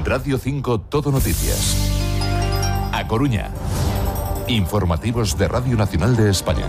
Radio 5 Todo Noticias. A Coruña. Informativos de Radio Nacional de España.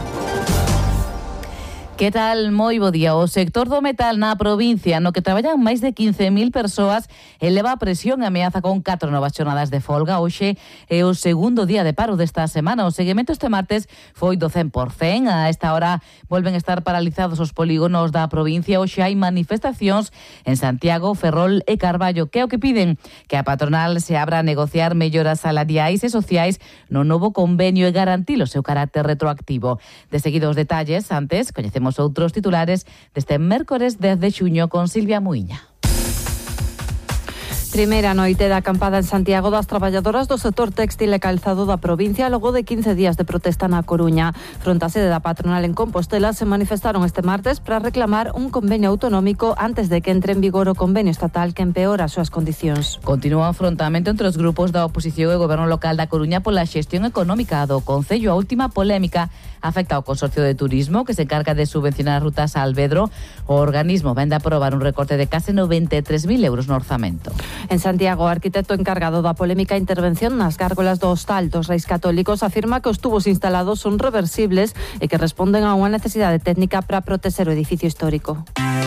Que tal? Moi bo día. O sector do metal na provincia, no que traballan máis de 15.000 persoas, eleva a presión e ameaza con 4 novas xornadas de folga. Hoxe é o segundo día de paro desta semana. O seguimento este martes foi do 100%. A esta hora volven a estar paralizados os polígonos da provincia. Hoxe hai manifestacións en Santiago, Ferrol e Carballo. Que é o que piden? Que a patronal se abra a negociar melloras salariais e sociais no novo convenio e garantir o seu carácter retroactivo. De seguido os detalles, antes coñecemos outros titulares deste mércores 10 de xuño con Silvia Muiña. Primeira noite da acampada en Santiago das traballadoras do sector téxtil e calzado da provincia logo de 15 días de protesta na Coruña. Fronte á sede da patronal en Compostela se manifestaron este martes para reclamar un convenio autonómico antes de que entre en vigor o convenio estatal que empeora as súas condicións. Continúa o enfrontamento entre os grupos da oposición e o goberno local da Coruña pola xestión económica do concello. A última polémica afecta ao Consorcio de Turismo, que se encarga de subvencionar rutas a Alvedro. O organismo vende a aprobar un recorte de case 93.000 euros no orzamento. En Santiago, o arquitecto encargado da polémica intervención nas gárgolas do Hostal dos Reis Católicos afirma que os tubos instalados son reversibles e que responden a unha necesidade técnica para protexer o edificio histórico.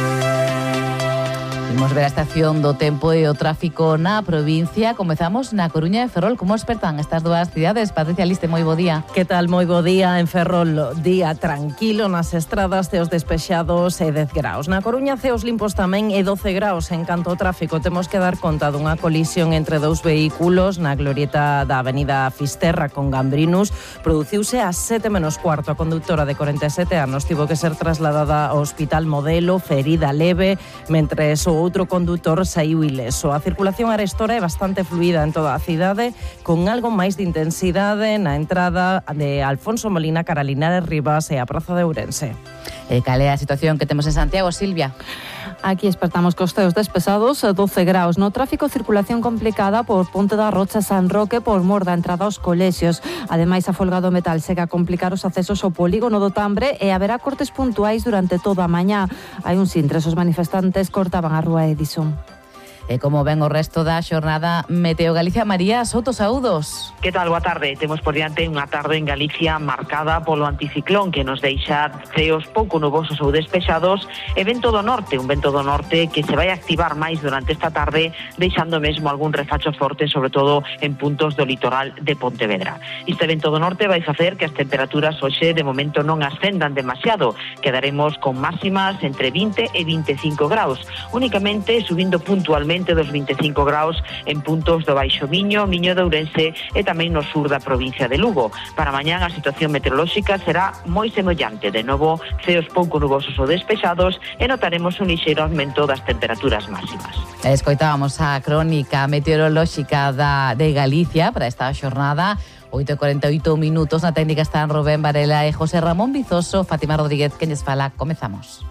Vamos ver a estación do tempo e o tráfico na provincia. Comezamos na Coruña e Ferrol. Como espertan estas dúas cidades? Patricia Liste, moi bo día. Que tal? Moi bo día. En Ferrol, día tranquilo nas estradas, ceos despexados e 10 graus. Na Coruña, ceos limpos tamén e 12 graus. En canto ao tráfico, temos que dar conta dunha colisión entre dous vehículos na glorieta da avenida Fisterra con Gambrinus. Produciuse a 7 menos cuarto. A conductora de 47 anos tivo que ser trasladada ao Hospital Modelo, ferida leve, mentres o outro condutor saiu ileso. A circulación arestora é bastante fluida en toda a cidade, con algo máis de intensidade na entrada de Alfonso Molina, Carolina Rivas e a Praza de Ourense. Cal é a situación que temos en Santiago, Silvia? Aquí espertamos cos ceos despesados, 12 graus. No tráfico, circulación complicada por Ponte da Rocha, San Roque, por mor da entrada aos colexios. Ademais, a folga do metal segue a complicar os accesos ao polígono do Tambre e haberá cortes puntuais durante toda a mañá. Hai uns intres, os manifestantes cortaban a rúa Edison. E como ven o resto da xornada, Meteo Galicia. María Souto, saúdos. Que tal? Boa tarde. Temos por diante unha tarde en Galicia marcada polo anticiclón que nos deixa ceos pouco nubosos ou despexados e vento do norte, un vento do norte que se vai activar máis durante esta tarde, deixando mesmo algún refacho forte, sobre todo en puntos do litoral de Pontevedra. Este vento do norte vai facer que as temperaturas hoxe de momento non ascendan demasiado. Quedaremos con máximas entre 20 e 25 graus, únicamente subindo puntualmente dos 25 graus en puntos do Baixo Miño, Miño de Ourense e tamén no sur da provincia de Lugo. Para mañán a situación meteorolóxica será moi semellante, de novo ceos pouco nubosos ou despexados e notaremos un lixeiro aumento das temperaturas máximas. Escoitábamos a crónica meteorolóxica de Galicia para esta xornada. 8:48 minutos, na técnica están Rubén Varela e José Ramón Vizoso. Fátima Rodríguez, que lles fala. Comezamos.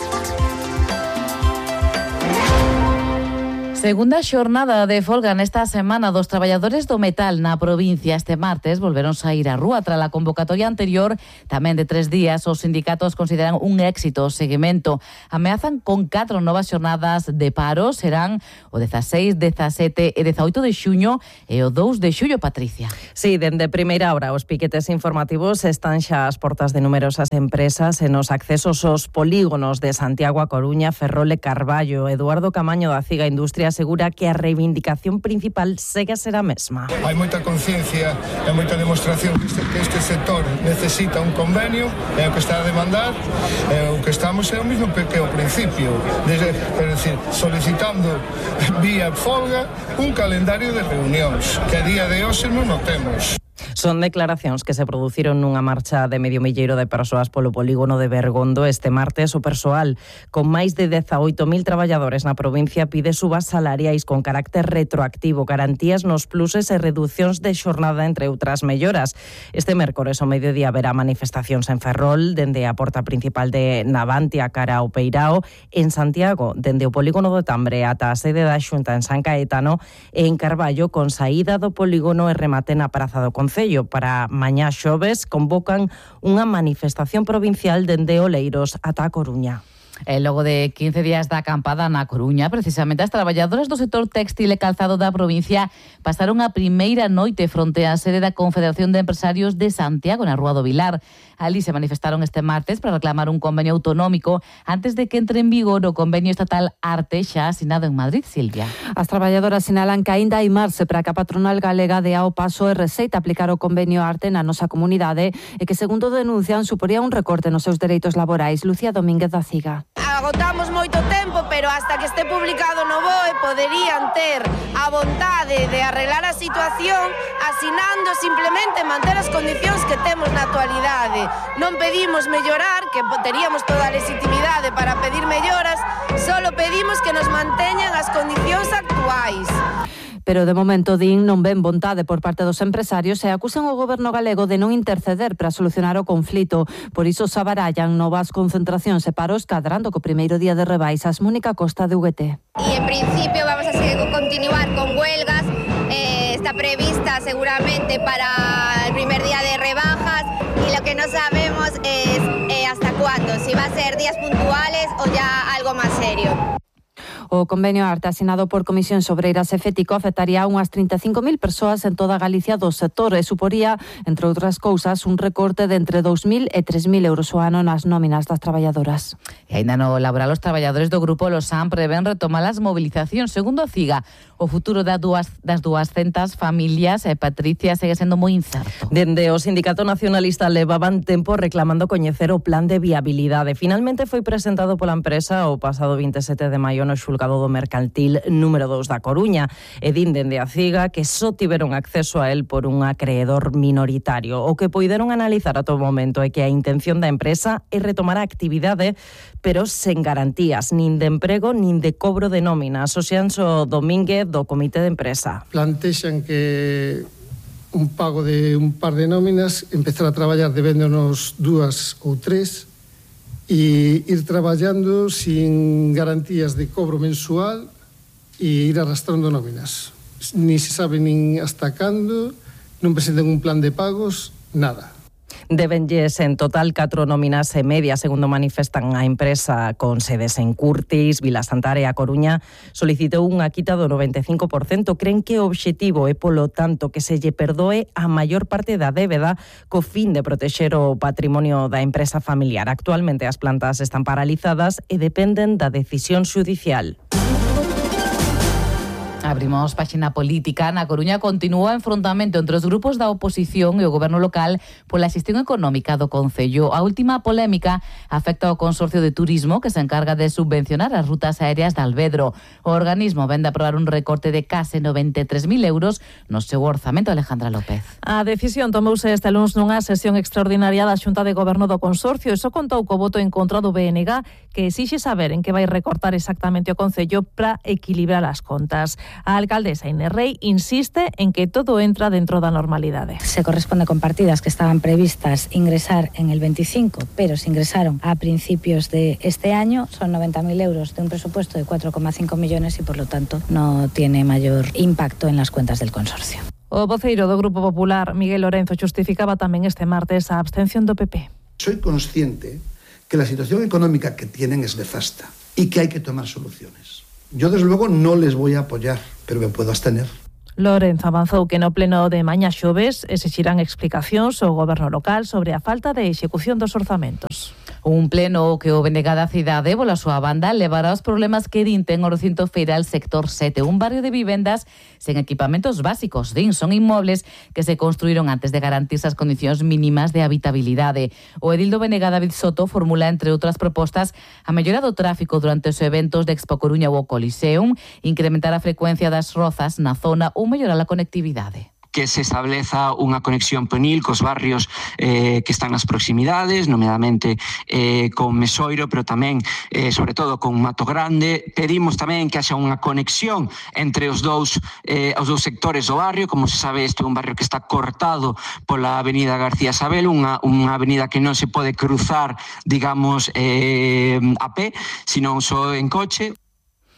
Segunda xornada de folga nesta semana dos traballadores do metal na provincia. Este martes volveron a ir á rúa tras a convocatoria anterior, tamén de 3 días. Os sindicatos consideran un éxito o seguimento. Ameazan con 4 novas xornadas de paro. Serán o 16, 17 e 18 de xuño e o 2 de xullo, Patricia. Sí, dende primeira hora os piquetes informativos están xa ás portas de numerosas empresas e nos accesos aos polígonos de Santiago a Coruña, Ferrol e Carballo. Eduardo Camaño da CIGA Industria asegura que a reivindicación principal segue a ser a mesma. Hai moita conciencia e moita demostración que este sector necesita un convenio, é o que está a demandar, o que estamos é o mismo que ao principio, é dicir, solicitando vía folga un calendario de reunións, que a día de hoxe non o temos. Son declaracións que se produciron nunha marcha de medio milleiro de persoas polo polígono de Bergondo este martes. O persoal, con máis de 18.000 traballadores na provincia, pide subas salariais con carácter retroactivo, garantías nos pluses e reducións de xornada, entre outras melloras. Este mércores ao mediodía haberá manifestacións en Ferrol, dende a porta principal de Navantia cara ao Peirao, en Santiago, dende o polígono do Tambre ata a sede da Xunta en San Caetano, e en Carballo, con saída do polígono e remate na Praza do Concello. Para mañá xoves convocan unha manifestación provincial dende Oleiros ata a Coruña. E logo de 15 días da acampada na Coruña, precisamente as traballadoras do sector téxtil e calzado da provincia pasaron a primeira noite fronte á sede da Confederación de Empresarios de Santiago, na Rúa do Vilar. Ali se manifestaron este martes para reclamar un convenio autonómico antes de que entre en vigor o convenio estatal ARTE xa asinado en Madrid, Silvia. As traballadoras sinalan que aínda hai marxe para que a patronal galega dea o paso e receita aplicar o convenio ARTE na nosa comunidade e que, segundo denuncian, suporía un recorte nos seus dereitos laborais. Lucía Domínguez da Ciga. Agotamos moito tempo, pero hasta que este publicado no BOE poderían ter a vontade de arreglar a situación asinando simplemente manter as condicións que temos na actualidade. Non pedimos mellorar, que teríamos toda a legitimidade para pedir melloras, solo pedimos que nos manteñan as condicións actuais. Pero de momento din non ven vontade por parte dos empresarios e acusan o goberno galego de non interceder para solucionar o conflito. Por iso se abarallan novas concentracións e paros cadrando co primeiro día de rebaixas. Mónica Costa, de UGT. Y en principio vamos a continuar con huelgas. Está prevista seguramente para el primer día de rebajas y lo que no sabemos es hasta cuándo, si va a ser días puntuales o ya algo más serio. O convenio ARTE asinado por Comisións Obreiras e FETICO afectaría a unhas 35.000 persoas en toda Galicia do sector e suporía, entre outras cousas, un recorte de entre 2.000 e 3.000 euros o ano nas nóminas das traballadoras. E aínda no laboral, os traballadores do Grupo Losan prevén retomar as movilizacións. Segundo a CIGA, o futuro das 200 familias e Patricia segue sendo moi incerto. Dende o Sindicato Nacionalista levaban tempo reclamando coñecer o plan de viabilidade. Finalmente foi presentado pola empresa o pasado 27 de maio no xulgado do Mercantil número 2 da Coruña e din dende a CIGA que só tiveron acceso a él por un acreedor minoritario. O que poideron analizar a todo momento é que a intención da empresa é retomar a actividade, pero sen garantías, nin de emprego, nin de cobro de nómina. Xosé Domínguez, do Comité de Empresa. Plantexan que un pago de un par de nóminas, empezar a traballar debéndonos 2 ou 3 e ir traballando sin garantías de cobro mensual e ir arrastrando nóminas. Ni se sabe nin hasta cando, non presenten un plan de pagos, nada. Debenlles en total 4 nóminas e media, segundo manifestan a empresa con sedes en Curtis, Vilasantara e A Coruña. Solicitou unha quita do 95%. Creen que o obxectivo é, polo tanto, que se lle perdoe a maior parte da débeda co fin de protexer o patrimonio da empresa familiar. Actualmente as plantas están paralizadas e dependen da decisión xudicial. Abrimos páxina política. Na Coruña continúa o enfrontamento entre os grupos da oposición e o goberno local pola xestión económica do concello. A última polémica afecta ao Consorcio de Turismo que se encarga de subvencionar as rutas aéreas de Alvedro. O organismo vende a aprobar un recorte de case 93.000 euros no seu orzamento. Alejandra López. A decisión tomouse este luns nunha sesión extraordinaria da Xunta de Goberno do Consorcio e só contou co voto en contra do BNG, que exixe saber en que vai recortar exactamente o concello para equilibrar as contas. A alcaldesa Inés Rey insiste en que todo entra dentro da normalidade. Se corresponde con partidas que estaban previstas ingresar en el 25, pero se ingresaron a principios de este año. Son 90.000 euros de un presupuesto de 4,5 millones y por lo tanto no tiene mayor impacto en las cuentas del consorcio. O voceiro do Grupo Popular, Miguel Lorenzo, xustificaba tamén este martes a abstención do PP. Soy consciente que la situación económica que tienen es nefasta y que hay que tomar soluciones. Yo, desde luego, no les voy a apoyar, pero me puedo abstener. Lorenzo avanzou que no pleno de mañá xoves exixirán explicacións ao goberno local sobre a falta de execución dos orzamentos. Un pleno que o BNG da cidade, pola súa banda, levará os problemas que din ten o recinto feiral sector 7, un barrio de vivendas sen equipamentos básicos. Din son inmobles que se construíron antes de garantirse as condicións mínimas de habitabilidade. O edil do BNG, David Soto, formula, entre outras propostas, a mellora do tráfico durante os eventos de Expo Coruña ou o Coliseum, incrementar a frecuencia das rozas na zona ou mellorar a conectividade. Que se estableza unha conexión penil cos barrios que están nas proximidades, nomeadamente con Mesoiro, pero tamén, sobre todo, con Mato Grande. Pedimos tamén que haxa unha conexión entre os dous sectores do barrio. Como se sabe, este é un barrio que está cortado pola avenida García Sabel, unha avenida que non se pode cruzar, digamos, a pé, sino só en coche.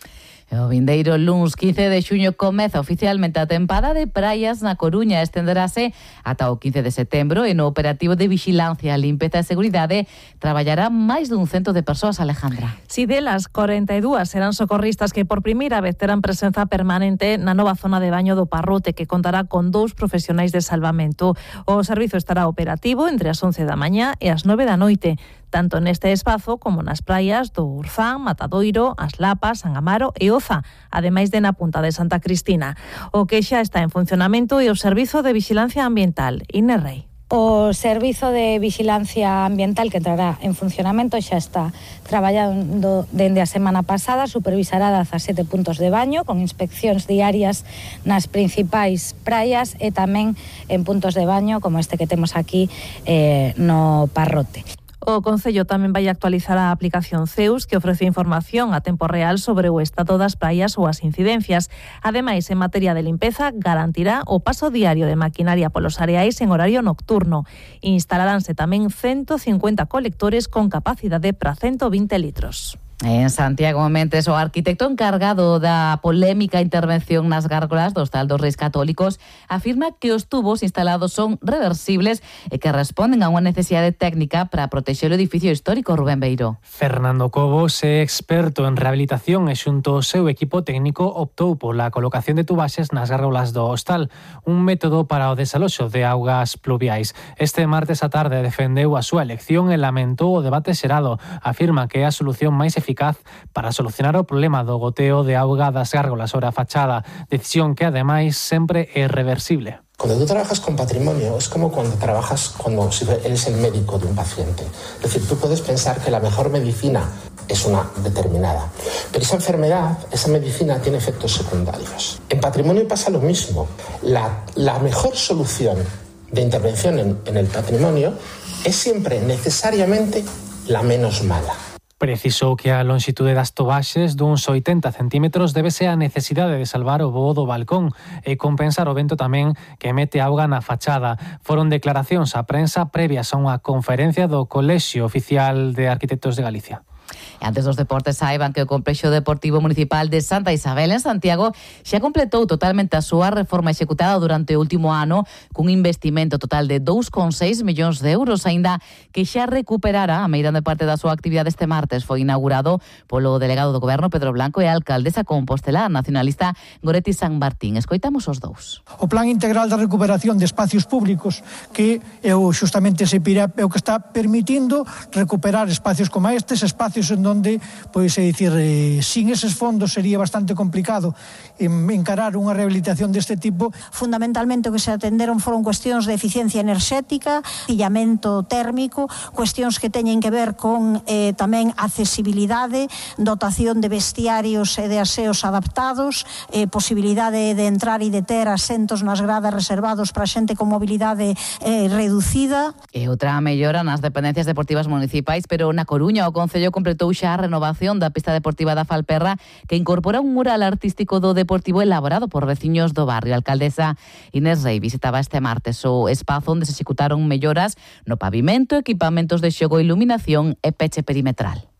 O vindeiro luns 15 de xuño comeza oficialmente a tempada de praias na Coruña. Estenderase ata o 15 de setembro e no operativo de vixilancia, limpeza e seguridade traballará máis dun cento de persoas, Alejandra. Si delas 42 serán socorristas que por primeira vez terán presenza permanente na nova zona de baño do Parrote, que contará con 2 profesionais de salvamento. O servizo estará operativo entre as 11 da mañá e as 9 da noite, tanto neste espazo como nas praias do Urzán, Matadoiro, As Lapas, San Amaro e Oza, ademais de na Punta de Santa Cristina. O que xa está en funcionamento é o Servizo de Vixilancia Ambiental, Inés Rey. O Servizo de Vixilancia Ambiental que entrará en funcionamento xa está traballando dende a semana pasada, supervisará 17 puntos de baño con inspeccións diarias nas principais praias e tamén en puntos de baño como este que temos aquí no Parrote. O Concello tamén vai actualizar a aplicación Zeus, que ofrece información a tempo real sobre o estado das praias ou as incidencias. Ademais, en materia de limpeza, garantirá o paso diario de maquinaria polos areais en horario nocturno. Instalaránse tamén 150 colectores con capacidade para 120 litros. En Santiago Mentes, o arquitecto encargado da polémica intervención nas gárgolas do Hostal dos Reis Católicos afirma que os tubos instalados son reversibles e que responden a unha necesidade técnica para protexer o edificio histórico. Rubén Beiro. Fernando Cobos é experto en rehabilitación e xunto ao seu equipo técnico optou pola colocación de tubaxes nas gárgolas do hostal, un método para o desaloxo de augas pluviais. Este martes á tarde defendeu a súa elección e lamentou o debate xerado. Afirma que é a solución máis eficaz para solucionar o problema do goteo de auga das gárgolas sobre a fachada, decisión que ademais sempre é reversible. Cuando tú trabajas con patrimonio es como cuando si eres el médico de un paciente. Es decir, tú puedes pensar que la mejor medicina es una determinada, pero esa enfermedad, esa medicina tiene efectos secundarios. En patrimonio pasa lo mismo. La mejor solución de intervención en el patrimonio es siempre necesariamente la menos mala. Precisou que a lonxitude das tobaxes duns 80 centímetros débese á necesidade de salvar o voo do balcón e compensar o vento tamén que mete auga na fachada. Foron declaracións á prensa previas a unha conferencia do Colexio Oficial de Arquitectos de Galicia. E antes dos deportes, saiban que o Complexo Deportivo Municipal de Santa Isabel en Santiago xa completou totalmente a súa reforma executada durante o último ano cun investimento total de 2,6 millóns de euros, aínda que xa recuperara a meirande parte da súa actividade. Este martes foi inaugurado polo delegado do Goberno Pedro Blanco e a alcaldesa compostelá nacionalista Goretti San Martín. Escoitamos os dous. O Plan Integral de Recuperación de Espacios Públicos, que é justamente ese PIREP, é o que está permitindo recuperar espacios como estes, espacios en donde, pois, é dicir, sin eses fondos sería bastante complicado encarar unha rehabilitación deste tipo. Fundamentalmente o que se atenderon foron cuestións de eficiencia enerxética, illamento térmico, cuestións que teñen que ver con tamén accesibilidade, dotación de vestiarios e de aseos adaptados, posibilidade de entrar e de ter asentos nas gradas reservados para xente con mobilidade reducida. E outra mellora nas dependencias deportivas municipais, pero na Coruña o Concello completou xa a renovación da pista deportiva da Falperra, que incorpora un mural artístico do Deportivo elaborado por veciños do barrio. A alcaldesa Inés Rey visitaba este martes o espazo onde se executaron melloras no pavimento, equipamentos de xogo, iluminación e peche perimetral.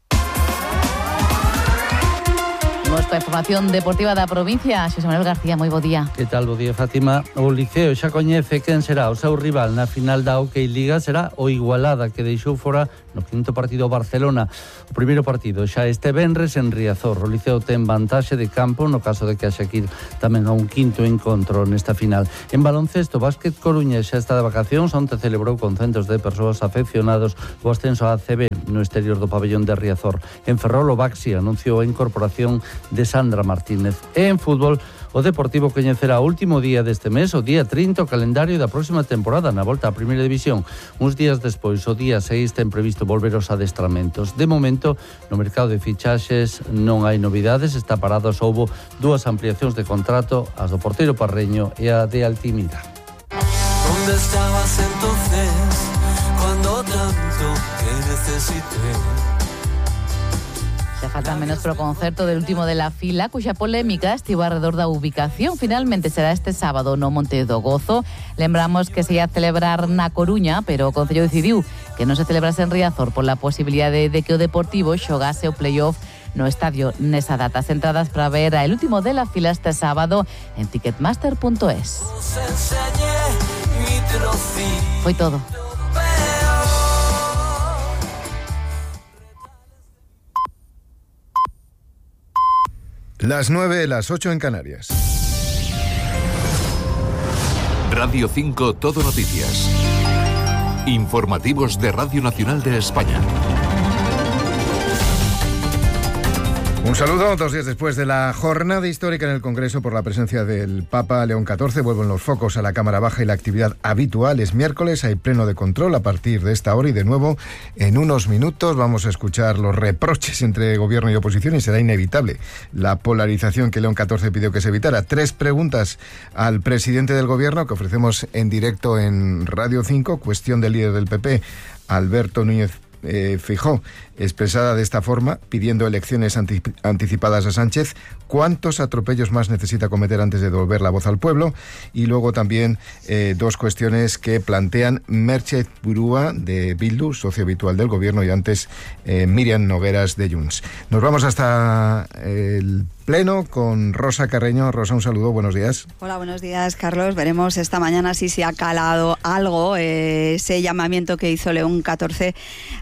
Nuestra información deportiva da provincia, Xosé Manuel García, moi bo día. Que tal, bo día, Fátima? O Liceo xa coñece quen será o seu rival na final da OK Liga. Será o Igualada, que deixou fora no quinto partido Barcelona. O primeiro partido xa este venres en Riazor. O Liceo ten vantaxe de campo no caso de que haxa que ir tamén a un quinto encontro nesta final. En baloncesto, Básquet Coruña xa está de vacacións, onte celebrou con centos de persoas afeccionados o ascenso a ACB no exterior do pabellón de Riazor. En Ferrol, o Baxi anunciou a incorporación de Sandra Martínez. E en fútbol, o Deportivo coñecerá o último día deste mes, o día 30, o calendario da próxima temporada na volta á Primeira División. Uns días despois, o día 6, ten previsto volver aos adestramentos. De momento, no mercado de fichaxes non hai novidades, está parado, só houbo 2 ampliacións de contrato, as do porteiro parreño e a de Altimira. ¿Dónde estabas entonces cuando tanto te necesité? Xa falta menos pro concerto del último de la fila, cuxa polémica estivo alrededor da ubicación. Finalmente será este sábado no Monte do Gozo. Lembramos que se ia celebrar na Coruña, pero o Concello decidiu que non se celebrase en Riazor por la posibilidade de que o Deportivo xogase o playoff no estadio nesa data. As entradas para ver el último de la fila este sábado en ticketmaster.es. Foi todo. Las 9, las 8 en Canarias. Radio 5 Todo Noticias. Informativos de Radio Nacional de España. Un saludo, 2 días después de la jornada histórica en el Congreso por la presencia del Papa León XIV, vuelven los focos a la Cámara Baja y la actividad habitual es miércoles, hay pleno de control a partir de esta hora y de nuevo en unos minutos vamos a escuchar los reproches entre gobierno y oposición y será inevitable la polarización que León XIV pidió que se evitara. 3 preguntas al presidente del gobierno que ofrecemos en directo en Radio 5, cuestión del líder del PP, Alberto Núñez Feijóo, expresada de esta forma, pidiendo elecciones anticipadas a Sánchez. ¿Cuántos atropellos más necesita cometer antes de devolver la voz al pueblo? Y luego también 2 cuestiones que plantean Merche Burúa de Bildu, socio habitual del gobierno, y antes Miriam Nogueras de Junts. Nos vamos hasta el pleno con Rosa Carreño. Rosa, un saludo, buenos días. Hola, buenos días, Carlos. Veremos esta mañana si se ha calado algo ese llamamiento que hizo León XIV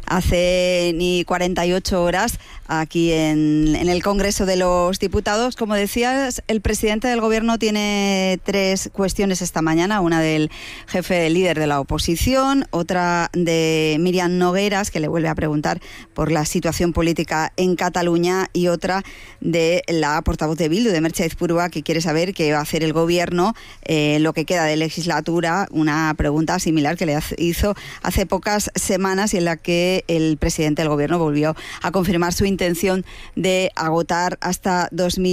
hace ni 48 horas aquí en el Congreso de los Diputados. Como decías, el presidente del Gobierno tiene 3 cuestiones esta mañana, una del jefe líder de la oposición, otra de Miriam Nogueras, que le vuelve a preguntar por la situación política en Cataluña, y otra de la portavoz de Bildu, de Merche Burúa, que quiere saber qué va a hacer el Gobierno lo que queda de legislatura, una pregunta similar que le hizo hace pocas semanas y en la que el presidente del Gobierno volvió a confirmar su intención de agotar hasta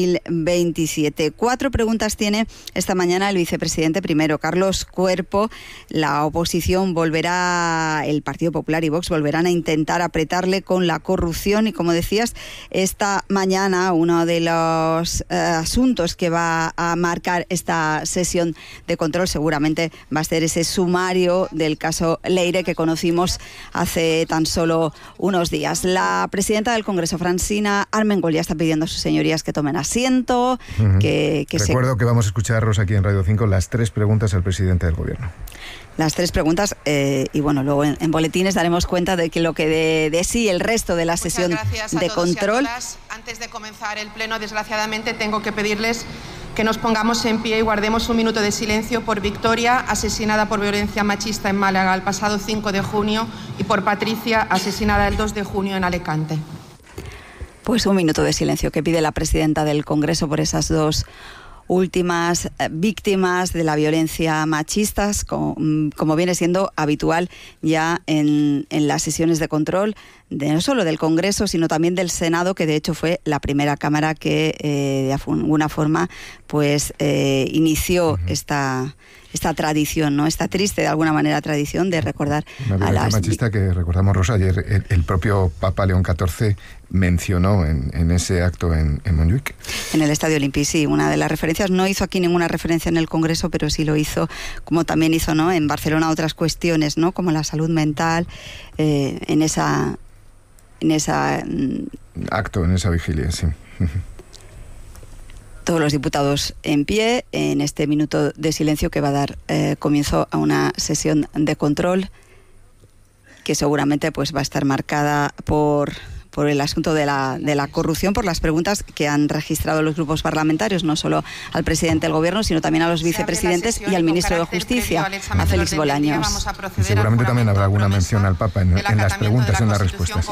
2027. 4 preguntas tiene esta mañana el vicepresidente. Primero, Carlos Cuerpo. La oposición volverá, el Partido Popular y Vox volverán a intentar apretarle con la corrupción y, como decías, esta mañana uno de los asuntos que va a marcar esta sesión de control seguramente va a ser ese sumario del caso Leire que conocimos hace tan solo unos días. La presidenta del Congreso, Francina Armengol, ya está pidiendo a sus señorías que tomen asiento. Recuerdo que vamos a escucharlos aquí en Radio 5 las 3 preguntas al presidente del Gobierno. Las 3 preguntas y bueno, luego en boletines daremos cuenta de que lo que de sí el resto de la sesión de control. Antes de comenzar el pleno, desgraciadamente tengo que pedirles que nos pongamos en pie y guardemos un minuto de silencio por Victoria, asesinada por violencia machista en Málaga el pasado 5 de junio, y por Patricia, asesinada el 2 de junio en Alicante. Pues un minuto de silencio que pide la presidenta del Congreso por esas 2 últimas víctimas de la violencia machistas, como viene siendo habitual ya en las sesiones de control, no solo del Congreso, sino también del Senado, que de hecho fue la primera cámara que de alguna forma pues inició esta tradición, ¿no? Esta triste, de alguna manera, tradición de recordar a las machista que recordamos, Rosa, ayer el propio Papa León XIV mencionó en ese acto en Montjuic. En el Estadio Olímpic, sí, una de las referencias. No hizo aquí ninguna referencia en el Congreso, pero sí lo hizo, como también hizo, ¿no?, en Barcelona, otras cuestiones, ¿no?, como la salud mental, en esa acto, en esa vigilia, sí. Todos los diputados en pie en este minuto de silencio que va a dar comienzo a una sesión de control que seguramente pues va a estar marcada por el asunto de la corrupción, por las preguntas que han registrado los grupos parlamentarios, no solo al presidente del Gobierno, sino también a los vicepresidentes y al ministro de Justicia, a Félix Bolaños. Y seguramente también habrá alguna mención al Papa en las preguntas, en las respuestas.